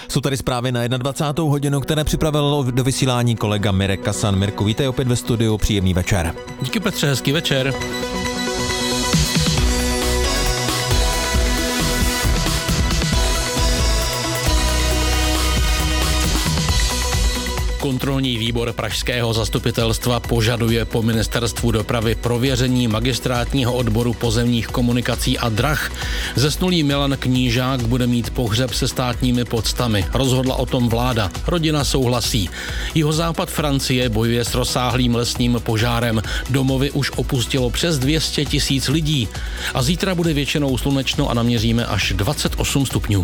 Jsou tady zprávy na 21. hodinu, které připravil do vysílání kolega Mirek Kasan. Mirku, vítej opět ve studiu, příjemný večer. Díky Petře, hezký večer. Kontrolní výbor pražského zastupitelstva požaduje po ministerstvu dopravy prověření magistrátního odboru pozemních komunikací a drah. Zesnulý Milan Knížák bude mít pohřeb se státními poctami. Rozhodla o tom vláda. Rodina souhlasí. Jihozápad Francie bojuje s rozsáhlým lesním požárem. Domovy už opustilo přes 200 000 lidí. A zítra bude většinou slunečno a naměříme až 28 stupňů.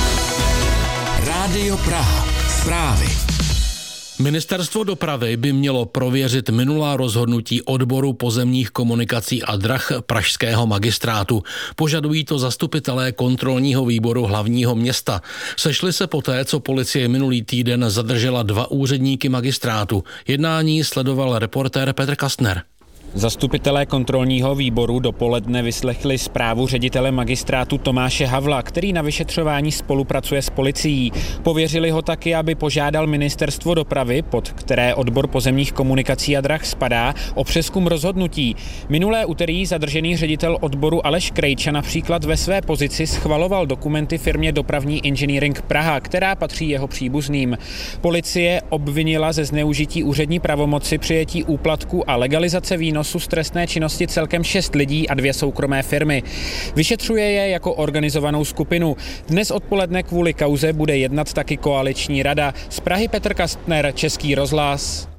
Rádio Praha. Zprávy. Ministerstvo dopravy by mělo prověřit minulá rozhodnutí odboru pozemních komunikací a drah pražského magistrátu. Požadují to zastupitelé kontrolního výboru hlavního města. Sešli se poté, co policie minulý týden zadržela 2 úředníky magistrátu. Jednání sledoval reportér Petr Kastner. Zastupitelé kontrolního výboru dopoledne vyslechli zprávu ředitele magistrátu Tomáše Havla, který na vyšetřování spolupracuje s policií. Pověřili ho taky, aby požádal ministerstvo dopravy, pod které odbor pozemních komunikací a drah spadá, o přezkum rozhodnutí. Minulé úterý zadržený ředitel odboru Aleš Krejča například ve své pozici schvaloval dokumenty firmě Dopravní inženýring Praha, která patří jeho příbuzným. Policie obvinila ze zneužití úřední pravomoci, přijetí úplatku a legalizace výnosu z trestné činnosti celkem 6 lidí a 2 soukromé firmy. Vyšetřuje je jako organizovanou skupinu. Dnes odpoledne kvůli kauze bude jednat taky koaliční rada. Z Prahy Petr Kastner, Český rozhlas.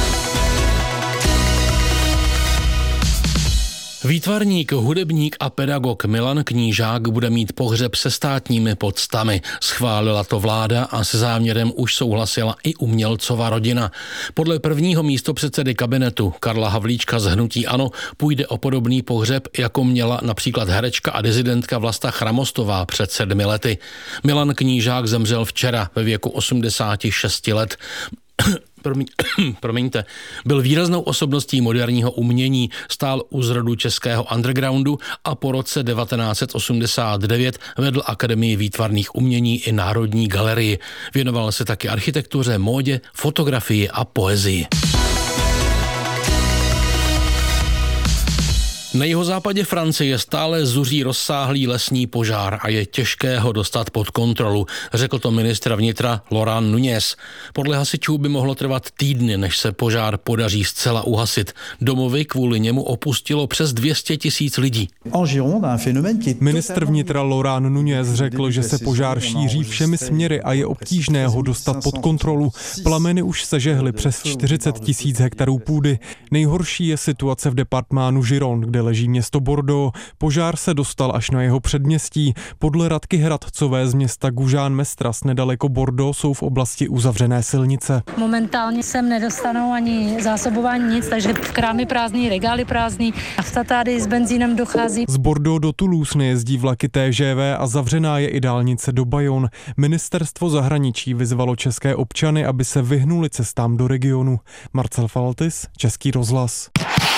Výtvarník, hudebník a pedagog Milan Knížák bude mít pohřeb se státními poctami. Schválila to vláda a se záměrem už souhlasila i umělcova rodina. Podle prvního místopředsedy kabinetu Karla Havlíčka z hnutí ANO půjde o podobný pohřeb, jako měla například herečka a dizidentka Vlasta Chramostová před 7 lety. Milan Knížák zemřel včera ve věku 86 let. Promiňte, byl výraznou osobností moderního umění, stál u zrodu českého undergroundu a po roce 1989 vedl Akademii výtvarných umění i Národní galerii. Věnoval se taky architektuře, módě, fotografii a poezii. Na jihozápadě Francie stále zuří rozsáhlý lesní požár a je těžké ho dostat pod kontrolu, řekl to ministr vnitra Laurent Nunez. Podle hasičů by mohlo trvat týdny, než se požár podaří zcela uhasit. Domovy kvůli němu opustilo přes 200 000 lidí. Ministr vnitra Laurent Nunez řekl, že se požár šíří všemi směry a je obtížné ho dostat pod kontrolu. Plameny už sežehly přes 40 000 hektarů půdy. Nejhorší je situace v departmánu Gironde, kde leží město Bordeaux. Požár se dostal až na jeho předměstí. Podle Radky Hradcové z města Gujan-Mestras nedaleko Bordeaux jsou v oblasti uzavřené silnice. Momentálně sem nedostanou ani zásobování nic, takže v krámy prázdný, regály prázdný, nafta tady s benzínem dochází. Z Bordeaux do Toulouse nejezdí vlaky TGV a zavřená je i dálnice do Bayonne. Ministerstvo zahraničí vyzvalo české občany, aby se vyhnuli cestám do regionu. Marcel Faltis, Český rozhlas.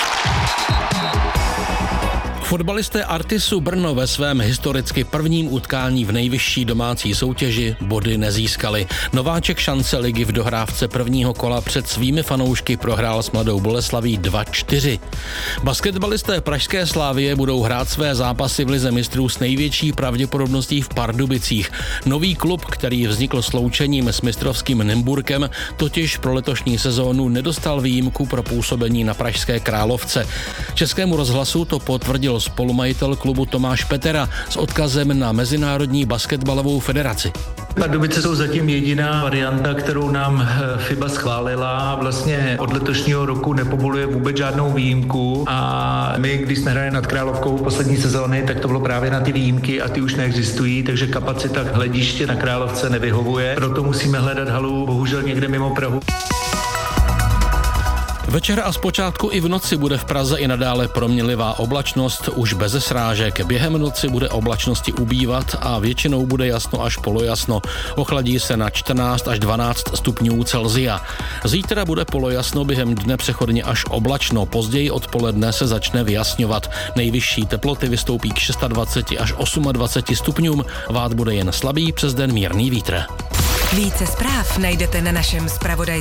Fotbalisté Artisu Brno ve svém historicky prvním utkání v nejvyšší domácí soutěži body nezískali. Nováček šance ligy v dohrávce prvního kola před svými fanoušky prohrál s Mladou Boleslaví 2-4. Basketbalisté pražské Slavie budou hrát své zápasy v lize mistrů s největší pravděpodobností v Pardubicích. Nový klub, který vznikl sloučením s mistrovským Nymburkem, totiž pro letošní sezónu nedostal výjimku pro působení na pražské Královce. Českému rozhlasu to potvrdil spolumajitel klubu Tomáš Petera s odkazem na Mezinárodní basketbalovou federaci. Pardubice jsou zatím jediná varianta, kterou nám FIBA schválila. Vlastně od letošního roku nepovoluje vůbec žádnou výjimku a my, když jsme hráli nad Královkou v poslední sezóny, tak to bylo právě na ty výjimky a ty už neexistují, takže kapacita hlediště na Královce nevyhovuje. Proto musíme hledat halu bohužel někde mimo Prahu. Večer a zpočátku i v noci bude v Praze i nadále proměnlivá oblačnost, už beze srážek. Během noci bude oblačnosti ubývat a většinou bude jasno až polojasno. Ochladí se na 14 až 12 stupňů Celsia. Zítra bude polojasno, během dne přechodně až oblačno. Později odpoledne se začne vyjasňovat. Nejvyšší teploty vystoupí k 26 až 28 stupňům. Vát bude jen slabý, přes den mírný vítr. Více zpráv najdete na našem zpravodajském